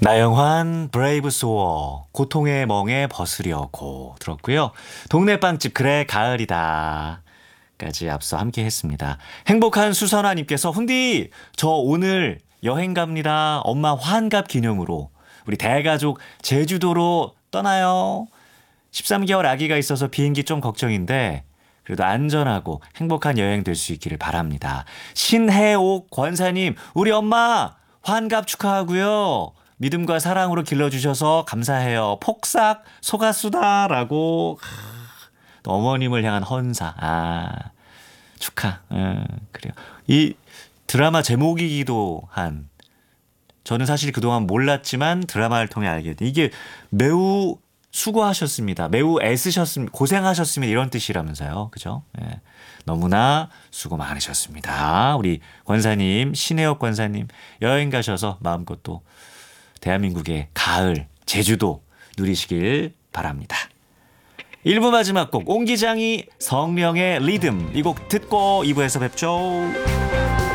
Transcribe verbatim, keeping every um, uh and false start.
나영환 브레이브 소어 고통의 멍에 벗으려고 들었고요. 동네 빵집 그래 가을이다 까지 앞서 함께 했습니다. 행복한 수선아님께서 훈디 저 오늘 여행 갑니다. 엄마 환갑 기념으로 우리 대가족 제주도로 떠나요. 십삼 개월 아기가 있어서 비행기 좀 걱정인데 그래도 안전하고 행복한 여행 될 수 있기를 바랍니다. 신혜옥 권사님 우리 엄마 환갑 축하하고요. 믿음과 사랑으로 길러주셔서 감사해요. 폭삭 소가수다라고 또 어머님을 향한 헌사. 아 축하. 음, 그래요. 이 드라마 제목이기도 한 저는 사실 그동안 몰랐지만 드라마를 통해 알게 돼. 이게 매우 수고하셨습니다. 매우 애쓰셨습니다. 고생하셨습니다. 이런 뜻이라면서요. 그죠? 예. 너무나 수고 많으셨습니다. 우리 권사님, 신혜옥 권사님 여행 가셔서 마음껏 또 대한민국의 가을, 제주도 누리시길 바랍니다. 일 부 마지막 곡 옹기장이 성명의 리듬 이 곡 듣고 이 부에서 뵙죠.